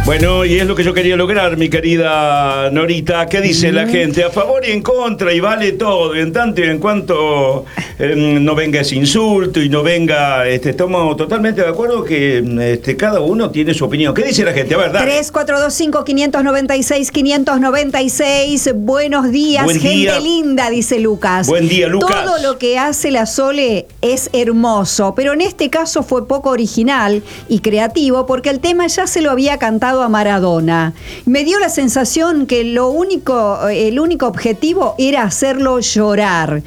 Bueno, y es lo que yo quería lograr, mi querida Norita. ¿Qué dice la gente? A favor y en contra, y vale todo. Y en tanto y en cuanto no venga ese insulto y no venga... estamos totalmente de acuerdo que cada uno tiene su opinión. ¿Qué dice la gente? A ver, dale. 3425-596-596. Buenos días, Buen gente día. Linda, dice Lucas. Buen día, Lucas. Todo lo que hace la Sole es hermoso, pero en este caso fue poco original y creativo porque el tema ya se lo había cantado a Maradona. Me dio la sensación que el único objetivo era hacerlo llorar.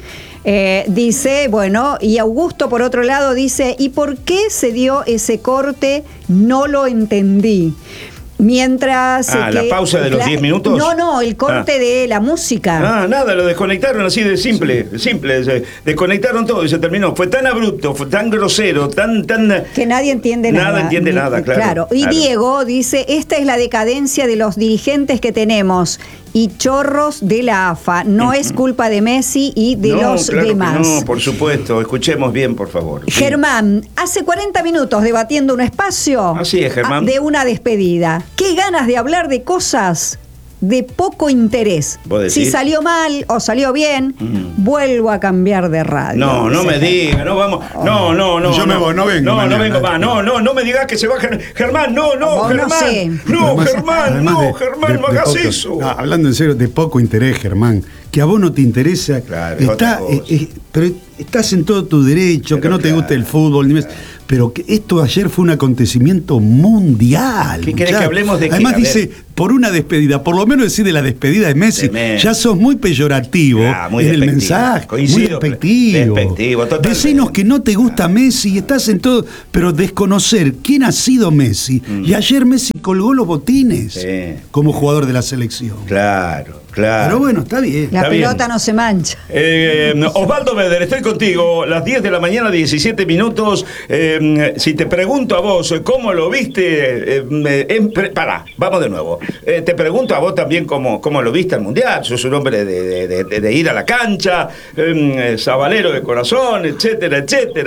Dice, bueno, y Augusto por otro lado dice, ¿y por qué se dio ese corte? No lo entendí. Mientras... la pausa de los 10 minutos. No, el corte de la música. Nada, lo desconectaron así de simple. Desconectaron todo y se terminó. Fue tan abrupto, fue tan grosero, tan... que nadie entiende nada. Nada entiende nada, claro. Y Diego dice, esta es la decadencia de los dirigentes que tenemos y chorros de la AFA. No es culpa de Messi y de los demás. No, por supuesto. Escuchemos bien, por favor. Germán, hace 40 minutos debatiendo un espacio. Así es, Germán. De una despedida. Qué ganas de hablar de cosas de poco interés. Si salió mal o salió bien, vuelvo a cambiar de radio. No me diga, no vamos. No. Yo me voy, no vengo. No vengo más. No me digas que se va Germán, no, Germán. Germán, no hagas eso. Hablando en serio, de poco interés, Germán. Que a vos no te interesa. Claro, pero estás en todo tu derecho, pero que no te guste el fútbol. Claro. Pero que esto ayer fue un acontecimiento mundial. ¿Qué querés que hablemos de qué? Además dice, por una despedida, por lo menos decir de la despedida de Messi, ya sos muy peyorativo muy en el mensaje. Coincido, muy despectivo. Decinos que no te gusta Messi y estás en todo, pero desconocer quién ha sido Messi. Y ayer Messi colgó los botines como jugador de la selección. Claro. Pero bueno, está bien. La pelota no se mancha. Osvaldo Beder, estoy contigo. Las 10 de la mañana, 17 minutos. Si te pregunto a vos, ¿cómo lo viste? Pará, vamos de nuevo. Te pregunto a vos también cómo lo viste al Mundial. Sos un hombre de ir a la cancha, sabalero de corazón, etcétera.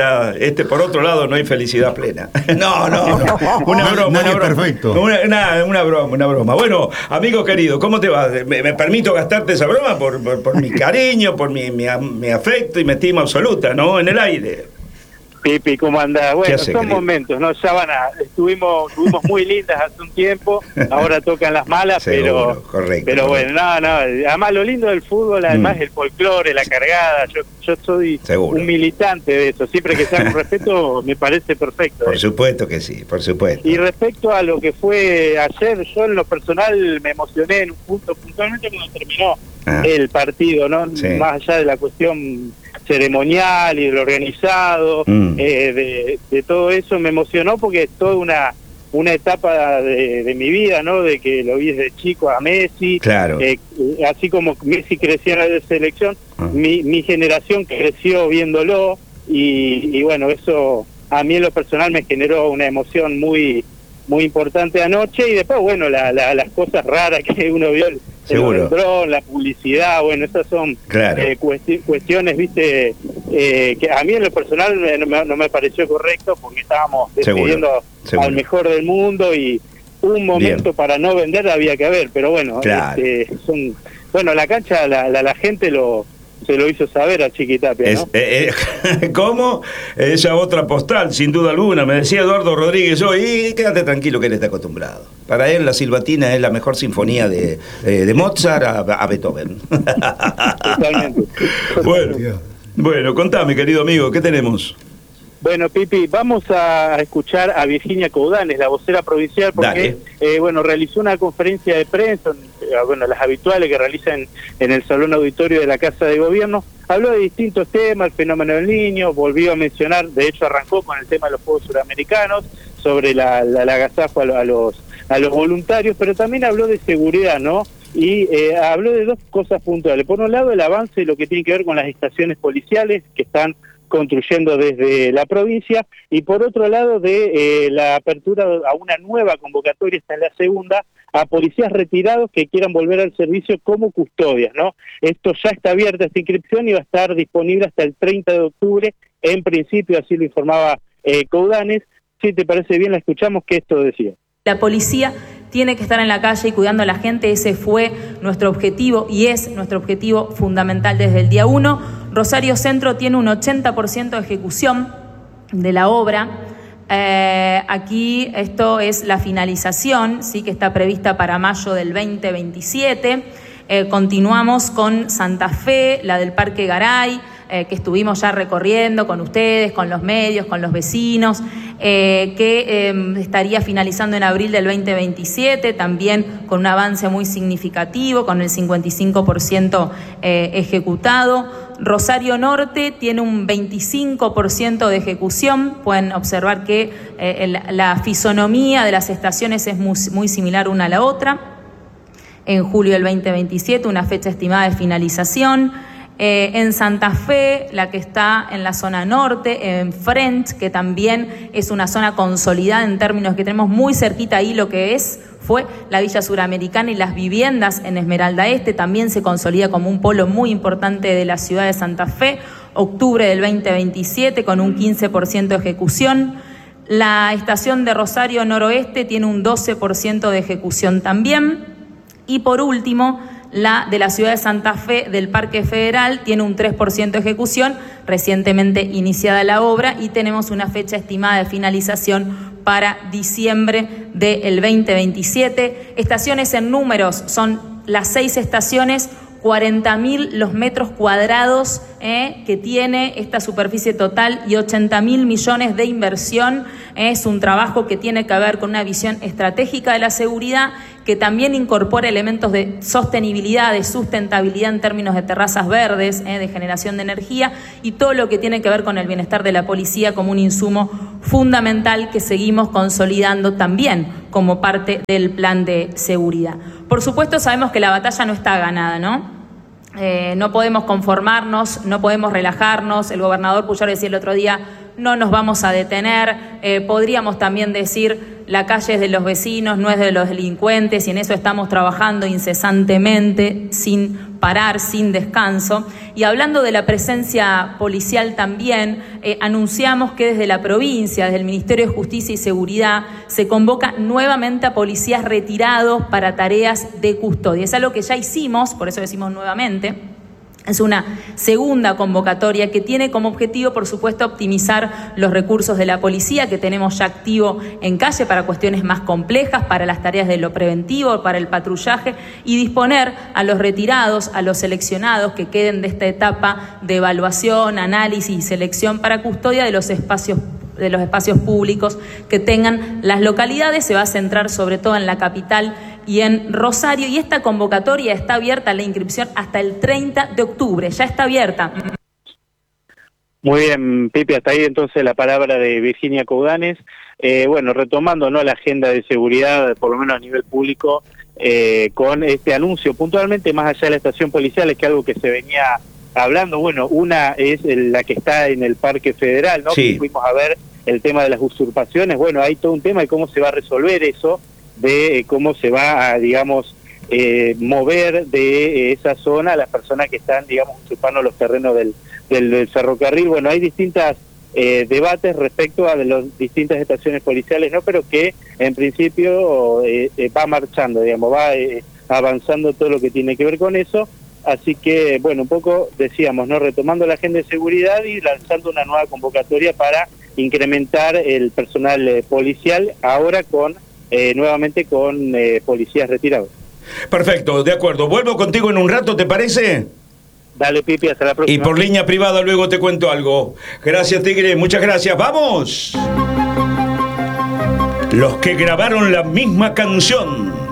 Por otro lado, no hay felicidad plena. No. Una broma. Perfecto. Una broma. Bueno, amigo querido, ¿cómo te va? Me permito gastarte esa broma por mi cariño, por mi afecto y mi estima absoluta, ¿no? En el aire. Pipi, ¿cómo andás? Bueno, hace, son querido? momentos, ¿no? Ya estuvimos muy lindas hace un tiempo, ahora tocan las malas, Seguro, correcto. Pero bueno, además lo lindo del fútbol, además el folclore, la cargada, yo soy un militante de eso, siempre que sea con respeto me parece perfecto. Por supuesto que sí, por supuesto. Y respecto a lo que fue ayer, yo en lo personal me emocioné en un punto, puntualmente cuando terminó el partido, ¿no? Sí. Más allá de la cuestión ceremonial y de lo organizado, de todo eso me emocionó porque es toda una etapa de mi vida, ¿no? De que lo vi desde chico a Messi, claro. Así como Messi creció en la selección, mi generación creció viéndolo y bueno, eso a mí en lo personal me generó una emoción muy importante anoche y después, bueno, las cosas raras que uno vio, el dron, la publicidad, bueno, esas son cuestiones, viste, que a mí en lo personal no me pareció correcto porque estábamos despidiendo al mejor del mundo y un momento para no vender había que haber, pero bueno, la cancha, la gente se lo hizo saber a Chiquitapia, ¿no? ¿Cómo? Esa otra postal, sin duda alguna. Me decía Eduardo Rodríguez hoy, quédate tranquilo que él está acostumbrado. Para él la silbatina es la mejor sinfonía de Mozart a Beethoven. Totalmente. Bueno, contame, querido amigo, ¿qué tenemos? Bueno, Pipi, vamos a escuchar a Virginia Coudanes, la vocera provincial, porque realizó una conferencia de prensa, las habituales que realizan en el Salón Auditorio de la Casa de Gobierno. Habló de distintos temas, el fenómeno del niño, volvió a mencionar, de hecho arrancó con el tema de los Juegos Suramericanos, sobre la agasajo a los voluntarios, pero también habló de seguridad, ¿no? Y habló de dos cosas puntuales. Por un lado, el avance de lo que tiene que ver con las estaciones policiales que están construyendo desde la provincia, y por otro lado de la apertura a una nueva convocatoria, esta es la segunda, a policías retirados que quieran volver al servicio como custodias, ¿no? Esto ya está abierta, esta inscripción, y va a estar disponible hasta el 30 de octubre, en principio, así lo informaba Coudanes. Si te parece bien, la escuchamos, que esto decía. La policía tiene que estar en la calle y cuidando a la gente. Ese fue nuestro objetivo y es nuestro objetivo fundamental desde el día 1. Rosario Centro tiene un 80% de ejecución de la obra. Aquí esto es la finalización, ¿sí?, que está prevista para mayo del 2027. Continuamos con Santa Fe, la del Parque Garay, que estuvimos ya recorriendo con ustedes, con los medios, con los vecinos, que estaría finalizando en abril del 2027, también con un avance muy significativo, con el 55% ejecutado. Rosario Norte tiene un 25% de ejecución. Pueden observar que la fisonomía de las estaciones es muy similar una a la otra. En julio del 2027, una fecha estimada de finalización. En Santa Fe, la que está en la zona norte, en French, que también es una zona consolidada en términos que tenemos muy cerquita ahí lo que fue la Villa Suramericana y las viviendas en Esmeralda Este, también se consolida como un polo muy importante de la ciudad de Santa Fe, octubre del 2027 con un 15% de ejecución. La estación de Rosario Noroeste tiene un 12% de ejecución también. Y por último, la de la ciudad de Santa Fe del Parque Federal tiene un 3% de ejecución, recientemente iniciada la obra, y tenemos una fecha estimada de finalización para diciembre del 2027. Estaciones en números, son las 6 estaciones, 40.000 los metros cuadrados que tiene esta superficie total y 80.000 millones de inversión. Es un trabajo que tiene que ver con una visión estratégica de la seguridad, que también incorpora elementos de sostenibilidad, de sustentabilidad en términos de terrazas verdes, de generación de energía, y todo lo que tiene que ver con el bienestar de la policía como un insumo fundamental que seguimos consolidando también como parte del plan de seguridad. Por supuesto, sabemos que la batalla no está ganada, ¿no? No podemos conformarnos, no podemos relajarnos. El gobernador Puyaro decía el otro día, no nos vamos a detener. Podríamos también decir, la calle es de los vecinos, no es de los delincuentes, y en eso estamos trabajando incesantemente, sin parar, sin descanso. Y hablando de la presencia policial también, anunciamos que desde la provincia, desde el Ministerio de Justicia y Seguridad, se convoca nuevamente a policías retirados para tareas de custodia. Es algo que ya hicimos, por eso decimos nuevamente. Es una segunda convocatoria que tiene como objetivo, por supuesto, optimizar los recursos de la policía que tenemos ya activo en calle para cuestiones más complejas, para las tareas de lo preventivo, para el patrullaje, y disponer a los retirados, a los seleccionados que queden de esta etapa de evaluación, análisis y selección para custodia de los espacios públicos que tengan las localidades. Se va a centrar sobre todo en la capital y en Rosario, y esta convocatoria está abierta, la inscripción hasta el 30 de octubre, ya está abierta. Muy bien, Pipi, hasta ahí entonces la palabra de Virginia Coudanes. Bueno, retomando, ¿no?, la agenda de seguridad, por lo menos a nivel público, con este anuncio puntualmente más allá de la estación policial, es que algo que se venía hablando. Bueno, una es la que está en el Parque Federal, ¿no? Sí. Que fuimos a ver el tema de las usurpaciones. Bueno, hay todo un tema de cómo se va a resolver eso, de cómo se va a, digamos, mover de esa zona a las personas que están, digamos, usurpando los terrenos del ferrocarril. Bueno, hay distintas debates respecto a las distintas estaciones policiales, ¿no? Pero que en principio va marchando, digamos, va avanzando todo lo que tiene que ver con eso. Así que, bueno, un poco decíamos, ¿no?, retomando la agenda de seguridad y lanzando una nueva convocatoria para incrementar el personal policial, ahora con nuevamente con policías retirados. Perfecto, de acuerdo. Vuelvo contigo en un rato, ¿te parece? Dale, Pipi, hasta la próxima. Y por línea privada luego te cuento algo. Gracias, Tigre, muchas gracias. ¡Vamos! Los que grabaron la misma canción.